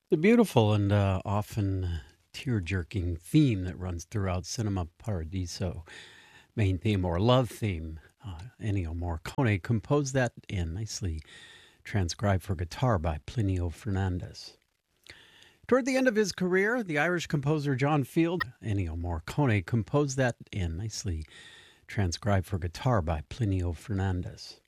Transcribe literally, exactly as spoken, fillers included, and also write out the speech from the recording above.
The beautiful and uh, often tear-jerking theme that runs throughout Cinema Paradiso, main theme or love theme. Uh, Ennio Morricone composed that and nicely transcribed for guitar by Plinio Fernandez. Toward the end of his career, the Irish composer John Field, Ennio Morricone composed that and nicely transcribed for guitar by Plinio Fernandez.